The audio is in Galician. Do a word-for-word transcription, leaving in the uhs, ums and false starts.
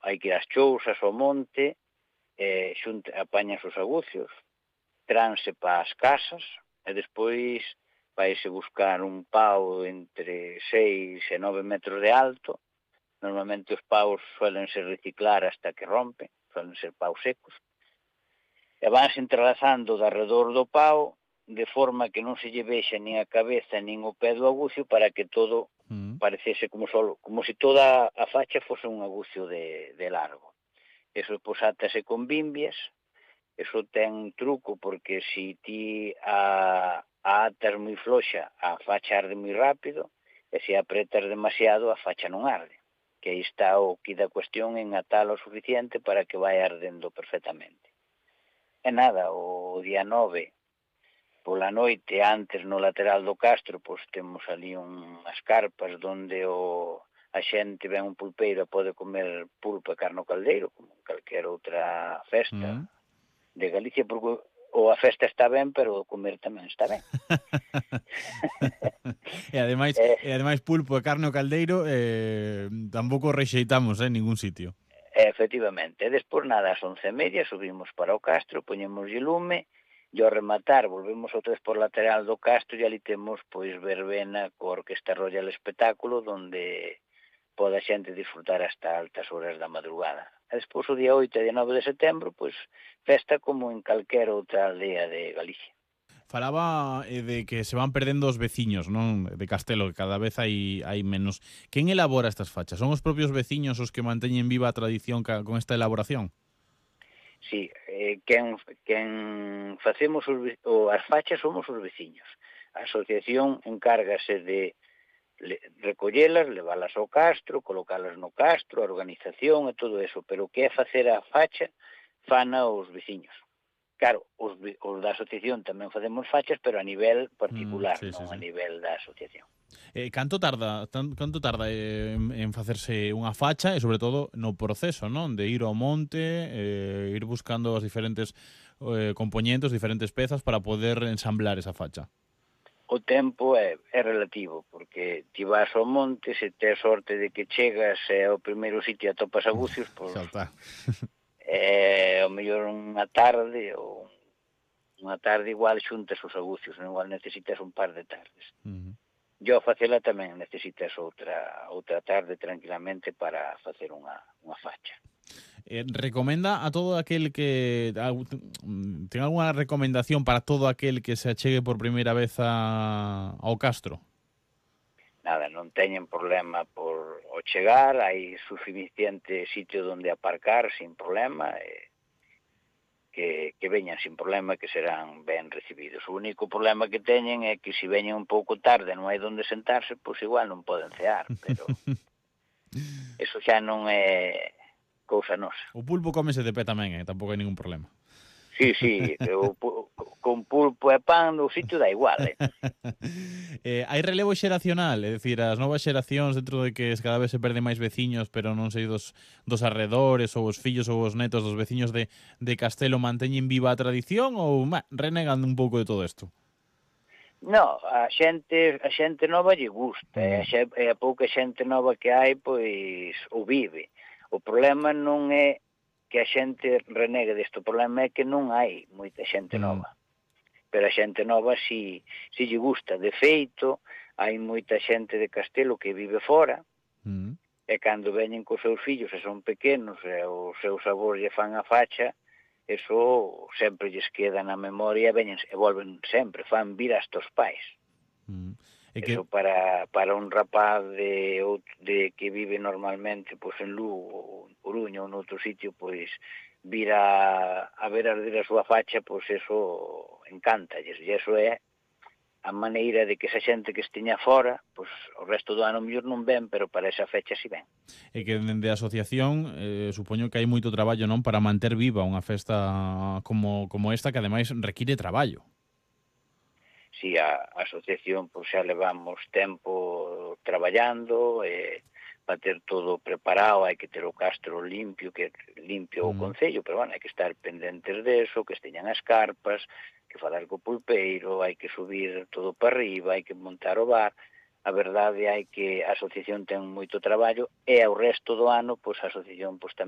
hai que ir ás chousas, ao monte, e xunta, apañas os agucios, tránse para as casas, e despois vaise buscar un pau entre seis e nove metros de alto. Normalmente os paus suelen ser reciclar hasta que rompen, suelen ser paus secos, e vanse entrelazando de arredor do pau, de forma que non se lle vexa nin a cabeza nin o pé do agucio, para que todo mm. parecese como solo, como se toda a facha fose un agucio de, de largo. Eso pois átase con bimbias. Eso ten un truco, porque se ti a, a atas moi floxa, a facha arde moi rápido, e se apretas demasiado, a facha non arde. Que aí está o que da cuestión en atalo o suficiente para que vai ardendo perfectamente. E nada, o día nove, pola noite, antes no lateral do castro, pois temos ali unhas carpas onde o, a xente ven un pulpeiro e pode comer pulpo e carne ao caldeiro, como calquera outra festa mm. de Galicia, porque o a festa está ben, pero o comer tamén está ben. e ademais, eh, e ademais pulpo e carne ao caldeiro eh, tampouco rexeitamos en eh, ningún sitio. Efectivamente. E despois nada, ás once e media subimos para o castro, poñemos lume, e ao rematar volvemos outra vez por lateral do castro, e ali temos pois verbena co Orquesta Royal Espectáculo, onde pode a xente disfrutar hasta altas horas da madrugada. E despois o día oito e día nove de setembro, pois festa como en calquera outra aldea de Galicia. Falaba eh, de que se van perdendo os veciños, non? De Castelo, que cada vez hai, hai menos. Quen elabora estas fachas? Son os propios veciños os que manteñen viva a tradición ca, con esta elaboración? Sí, eh, quen, quen facemos os, o, as fachas somos os veciños. A asociación encárgase de le, recollelas, leválas ao castro, colocalas no castro, a organización e todo eso, pero o que é facer a facha, fana os veciños. Claro, os, os da asociación tamén facemos fachas, pero a nivel particular, mm, sí, non sí, sí. a nivel da asociación. Eh, canto tarda, tan, canto tarda eh, en, en facerse unha facha e, sobre todo, no proceso, non? De ir ao monte, eh, ir buscando as diferentes eh, componentes, diferentes pezas para poder ensamblar esa facha. O tempo é, é relativo, porque ti vas ao monte, se tes sorte de que chegas e ao primeiro sitio atopas agucios, pois... Xa está. Eh, o mellor unha tarde ou unha tarde igual xuntas os agucios, non? Igual necesitas un par de tardes. Uh -huh. Yo a facela tamén necesitas outra outra tarde tranquilamente para facer unha, unha facha. Eh, recomenda a todo aquel que a, ten algunha recomendación para todo aquel que se achegue por primeira vez a, ao castro? Nada, non teñen problema por o chegar, hai suficiente sitio onde aparcar sin problema, e que, que veñan sin problema, que serán ben recibidos. O único problema que teñen é que se veñen un pouco tarde, non hai onde sentarse, pois igual non poden cear, pero eso xa non é cousa nosa. O pulpo cómese de pé tamén, eh? Tampouco hai ningún problema. Sí, sí, o, con pulpo e pan o sitio da igual, eh? eh, hai relevo xeracional, é dicir, as novas xeracións, dentro de que cada vez se perden máis veciños, pero non sei dos, dos arredores, ou os fillos ou os netos dos veciños de, de Castelo, manteñen viva a tradición ou bah, renegan un pouco de todo isto? No, a xente, a xente nova lle gusta, mm. e a, a pouca xente nova que hai, pois, o vive. O problema non é que a xente renegue desto, o problema é que non hai moita xente nova. Mm. Pero a xente nova si, si lle gusta. De feito, hai moita xente de Castelo que vive fora, mm. e cando veñen cos seus fillos e son pequenos, e os seus avós lle fan a facha, eso sempre lles queda na memoria, veñen, e volven sempre, fan vir hasta os pais. Mm. E que... Eso para, para un rapaz de, de que vive normalmente pois, en Lugo, ou en Coruña, ou noutro sitio, pois vir a, a ver arder a súa facha, pois eso encanta, e eso é a maneira de que esa xente que esteña fora, pois o resto do ano mellor non ven, pero para esa fecha si ven. E que dende a asociación, eh, supoño que hai moito traballo, non, para manter viva unha festa como, como esta, que ademais require traballo. Si, a, a asociación pois, xa levamos tempo traballando, e para ter todo preparado hai que ter o castro limpio, que limpio mm. o concello, pero bueno, hai que estar pendentes deso, que esteñan as carpas, que falar co pulpeiro, hai que subir todo para arriba, hai que montar o bar. A verdade hai que a asociación ten moito traballo, e ao resto do ano, pois a asociación pois, tamén